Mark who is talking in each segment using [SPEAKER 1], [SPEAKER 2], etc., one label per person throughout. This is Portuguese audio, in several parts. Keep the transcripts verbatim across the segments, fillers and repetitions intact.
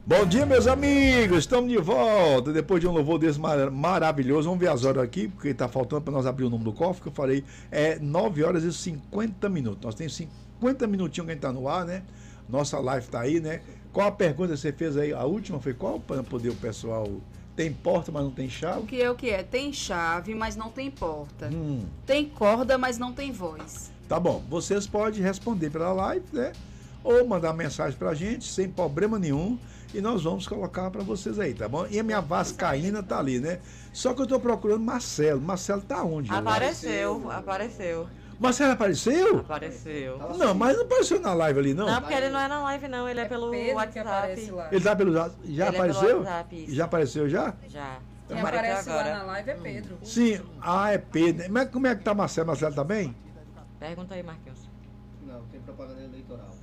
[SPEAKER 1] Bom dia, meus amigos, estamos de volta, depois de um louvor desse mar maravilhoso. Vamos ver as horas aqui, porque está faltando para nós abrir o número do cofre, que eu falei, é nove horas e cinquenta minutos. Nós temos cinquenta minutinhos que a gente está no ar, né? Nossa live está aí, né? Qual a pergunta que você fez aí? A última foi qual? Para poder o pessoal... Tem porta, mas não tem chave?
[SPEAKER 2] O que é o que é? Tem chave, mas não tem porta.
[SPEAKER 1] Hum.
[SPEAKER 2] Tem corda, mas não tem voz.
[SPEAKER 1] Tá bom, vocês podem responder pela live, né? Ou mandar mensagem pra gente, sem problema nenhum. E nós vamos colocar para vocês aí, tá bom? E a minha vascaína tá ali, né? Só que eu tô procurando Marcelo. Marcelo tá onde?
[SPEAKER 3] Apareceu, hoje? apareceu.
[SPEAKER 1] Marcelo apareceu?
[SPEAKER 3] Apareceu.
[SPEAKER 1] Não, mas não apareceu na live ali, não?
[SPEAKER 3] Não, porque ele não é na live, não. Ele é, é pelo Pedro WhatsApp.
[SPEAKER 1] Ele tá pelo já
[SPEAKER 3] ele
[SPEAKER 1] apareceu?
[SPEAKER 3] É WhatsApp,
[SPEAKER 1] já apareceu já?
[SPEAKER 3] Já.
[SPEAKER 2] Quem aparece agora lá na live é Pedro.
[SPEAKER 1] Sim, ah, é Pedro. Mas como é que tá Marcelo? Marcelo tá bem?
[SPEAKER 3] Pergunta aí, Marquinhos.
[SPEAKER 4] Não, tem propaganda eleitoral.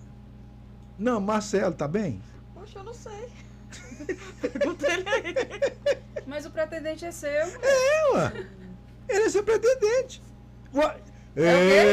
[SPEAKER 1] Não, Marcelo tá bem?
[SPEAKER 3] Poxa, eu não sei. Pergunta ele aí.
[SPEAKER 2] Mas o pretendente é seu.
[SPEAKER 1] É, ué. Ele é seu pretendente. Ué.
[SPEAKER 2] É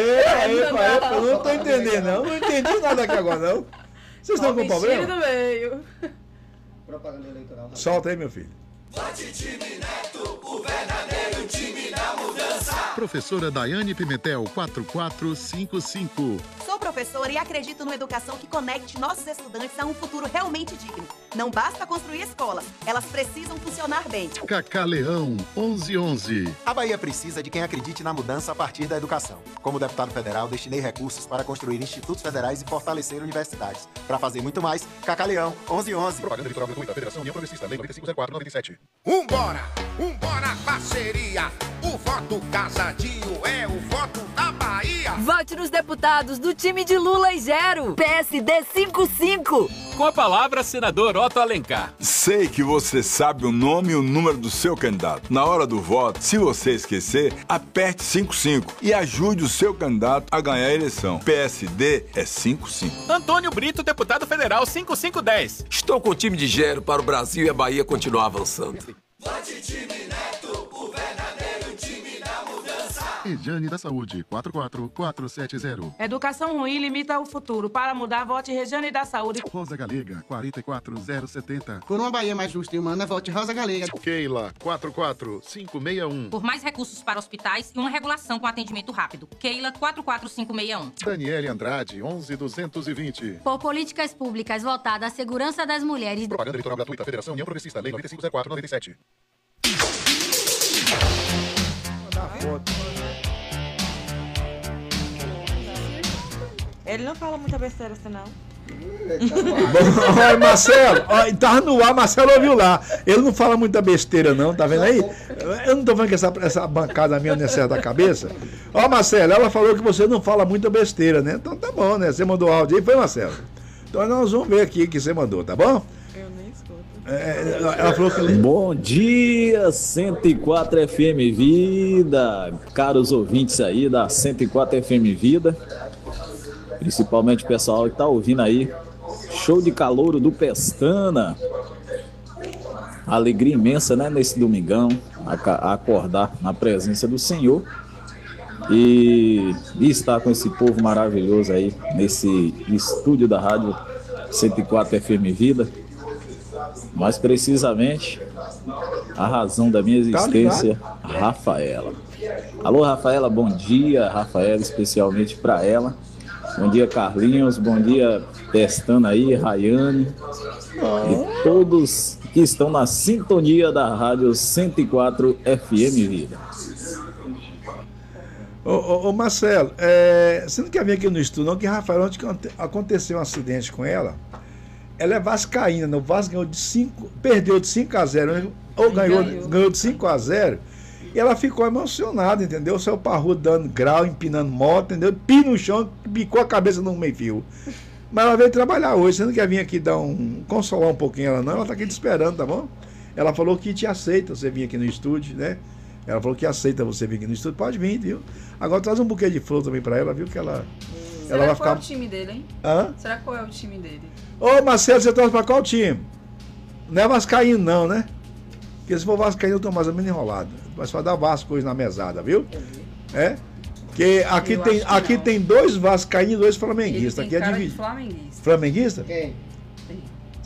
[SPEAKER 1] é, epa, epa, eu não tô entendendo, não. Não entendi nada aqui agora, não. Vocês estão com problema?
[SPEAKER 2] do meio.
[SPEAKER 4] Propaganda eleitoral.
[SPEAKER 1] Solta aí, meu filho.
[SPEAKER 5] Vote time Neto, o verdadeiro time da mudança.
[SPEAKER 6] Professora Daiane Pimentel, quatro quatro cinco cinco.
[SPEAKER 7] Sou professora e acredito numa educação que conecte nossos estudantes a um futuro realmente digno. Não basta construir escolas, elas precisam funcionar bem.
[SPEAKER 6] Cacá Leão, onze onze.
[SPEAKER 8] A Bahia precisa de quem acredite na mudança a partir da educação. Como deputado federal, destinei recursos para construir institutos federais e fortalecer universidades. Para fazer muito mais, Cacá Leão, onze onze.
[SPEAKER 6] Propaganda eleitoral gratuita, Federação União Progressista, Lei noventa e cinco zero quatro noventa e sete.
[SPEAKER 5] Umbora, umbora parceria. O voto casadinho é o voto da Bahia.
[SPEAKER 9] Vote nos deputados do time de Lula e Gero. P S D cinquenta e cinco.
[SPEAKER 10] Com a palavra, senador Otto Alencar.
[SPEAKER 11] Sei que você sabe o nome e o número do seu candidato. Na hora do voto, se você esquecer, aperte cinquenta e cinco e ajude o seu candidato a ganhar a eleição. P S D é cinquenta e cinco.
[SPEAKER 10] Antônio Brito, deputado federal cinquenta e cinco dez.
[SPEAKER 12] Estou com o time de Gero para o Brasil e a Bahia continuar avançando.
[SPEAKER 5] Vote time Neto, o verdadeiro time da mudança.
[SPEAKER 6] Regiane da Saúde, quatro quatro quatro sete zero.
[SPEAKER 13] Educação ruim limita o futuro. Para mudar, vote Regiane da Saúde.
[SPEAKER 6] Rosa Galega, quarenta e quatro zero setenta.
[SPEAKER 4] Por uma Bahia mais justa e humana, vote Rosa Galega.
[SPEAKER 6] Keila, quatro quatro cinco seis um.
[SPEAKER 14] Por mais recursos para hospitais e uma regulação com atendimento rápido. Keila, quatro quatro cinco seis um.
[SPEAKER 6] Daniele Andrade, onze duzentos e vinte.
[SPEAKER 15] Por políticas públicas voltadas à segurança das mulheres.
[SPEAKER 6] Propaganda eleitoral gratuita, Federação União Progressista, Lei noventa e cinco zero quatro noventa e sete.
[SPEAKER 3] Ele não fala muita besteira assim, não.
[SPEAKER 1] Olha, Marcelo, ó, tava no ar, Marcelo ouviu lá. Ele não fala muita besteira, não, tá vendo aí? Eu não tô vendo que essa, essa bancada minha não é certa da cabeça. Ó, Marcelo, ela falou que você não fala muita besteira, né? Então tá bom, né? Você mandou áudio aí, foi, Marcelo? Então nós vamos ver aqui o que você mandou, tá bom?
[SPEAKER 3] Eu nem escuto.
[SPEAKER 1] É, ela falou que...
[SPEAKER 16] Bom dia, cento e quatro F M Vida, caros ouvintes aí da cento e quatro F M Vida, principalmente o pessoal que tá ouvindo aí, show de calouro do Pestana, alegria imensa, né, nesse domingão, a, a acordar na presença do Senhor e, e estar com esse povo maravilhoso aí, nesse estúdio da rádio cento e quatro F M Vida. Mais precisamente, a razão da minha existência, Rafaela. Alô, Rafaela, bom dia, Rafaela, especialmente para ela. Bom dia, Carlinhos, bom dia, Pestana aí, Rayane, e todos que estão na sintonia da rádio cento e quatro F M Vida.
[SPEAKER 1] Ô, ô, ô Marcelo, é, você não quer vir aqui no estúdio, não, que Rafaela, ontem aconteceu um acidente com ela. Ela é vascaína, né? O Vasco ganhou de cinco, perdeu de cinco a zero, ou ganhou, ganhou. ganhou de cinco a zero, e ela ficou emocionada, entendeu? Saiu pra rua dando grau, empinando moto, entendeu? Pino no chão, picou a cabeça no meio-fio. Mas ela veio trabalhar hoje, você não quer vir aqui dar um, consolar um pouquinho ela, não? Ela tá aqui te esperando, tá bom? Ela falou que te aceita você vir aqui no estúdio, né? Ela falou que aceita você vir aqui no estúdio, pode vir, viu? Agora traz um buquê de flor também pra ela, viu? Que ela...
[SPEAKER 2] Será
[SPEAKER 1] ela vai
[SPEAKER 2] qual
[SPEAKER 1] ficar...
[SPEAKER 2] é o time dele, hein?
[SPEAKER 1] Hã?
[SPEAKER 2] Será qual é o time dele?
[SPEAKER 1] Ô, Marcelo, você torce pra qual time? Não é vascaíno, não, né? Porque se for vascaíno, eu tô mais ou menos enrolado. Mas só dar Vasco hoje na mesada, viu? É? Porque aqui, tem, aqui tem dois vascaínos e dois flamenguistas. Aqui é
[SPEAKER 2] cara
[SPEAKER 1] dividido.
[SPEAKER 2] de flamenguista.
[SPEAKER 1] Flamenguista?
[SPEAKER 4] Quem?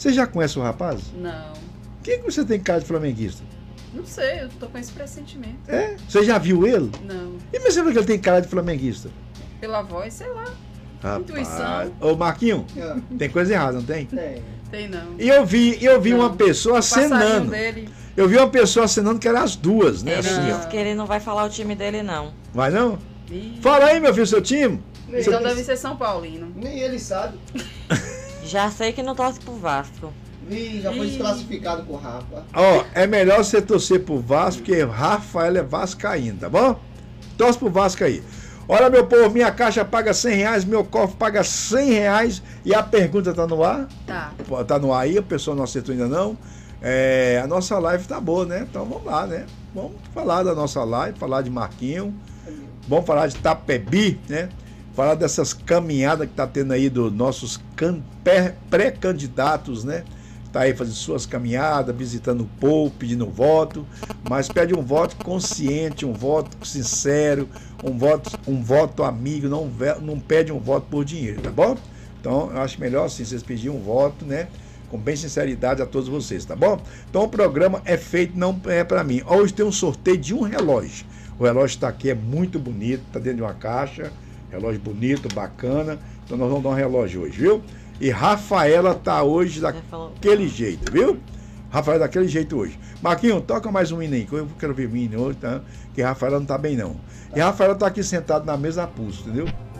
[SPEAKER 1] Você já conhece o rapaz?
[SPEAKER 2] Não.
[SPEAKER 1] Quem que você tem cara de flamenguista?
[SPEAKER 2] Não sei, eu tô com esse pressentimento.
[SPEAKER 1] É? Você já viu ele?
[SPEAKER 2] Não.
[SPEAKER 1] E mas você vê que ele tem cara de flamenguista?
[SPEAKER 2] Pela voz, sei lá.
[SPEAKER 1] Rapaz.
[SPEAKER 2] Intuição.
[SPEAKER 1] Ô, Marquinho, tem coisa errada, não tem?
[SPEAKER 4] Tem.
[SPEAKER 2] Tem não.
[SPEAKER 1] E eu vi, eu vi
[SPEAKER 2] Não.
[SPEAKER 1] uma pessoa
[SPEAKER 2] O passarinho
[SPEAKER 1] acenando.
[SPEAKER 2] dele.
[SPEAKER 1] Eu vi uma pessoa acenando que eram as duas, né?
[SPEAKER 3] Ele
[SPEAKER 1] Assim,
[SPEAKER 3] disse
[SPEAKER 1] ó.
[SPEAKER 3] que ele não vai falar o time dele, não.
[SPEAKER 1] Vai não?
[SPEAKER 2] Ih.
[SPEAKER 1] Fala aí, meu filho, seu time.
[SPEAKER 2] Então deve ser São Paulino.
[SPEAKER 4] Nem ele sabe.
[SPEAKER 3] Já sei que não torce pro Vasco.
[SPEAKER 4] Ih, já foi
[SPEAKER 2] Ih.
[SPEAKER 4] desclassificado por Rafa.
[SPEAKER 1] Ó, é melhor você torcer pro Vasco, porque Rafael é vascaíno, tá bom? Torce pro Vasco aí. Olha, meu povo, minha caixa paga cem reais, meu cofre paga cem reais. E a pergunta tá no ar?
[SPEAKER 2] Tá.
[SPEAKER 1] Tá no ar aí, o pessoal não acertou ainda não. É, a nossa live tá boa, né? Então vamos lá, né? Vamos falar da nossa live, falar de Marquinho. Vamos falar de Tapebi, né? Falar dessas caminhadas que tá tendo aí dos nossos can- pré- pré-candidatos, né? Tá aí fazendo suas caminhadas, visitando o povo, pedindo voto, mas pede um voto consciente, um voto sincero, um voto, um voto amigo, não, ve- não pede um voto por dinheiro, tá bom? Então, eu acho melhor assim, vocês pedirem um voto, né? Com bem sinceridade a todos vocês, tá bom? Então, o programa é feito, não é para mim. Hoje tem um sorteio de um relógio. O relógio está aqui, é muito bonito, tá dentro de uma caixa, relógio bonito, bacana. Então, nós vamos dar um relógio hoje, viu? E Rafaela tá hoje daquele jeito, viu? Rafaela daquele jeito hoje. Marquinho, toca mais um hino aí, que eu quero ver o hino hoje, tá? Que Rafaela não tá bem, não. E Rafaela tá aqui sentado na mesa a pulso, entendeu?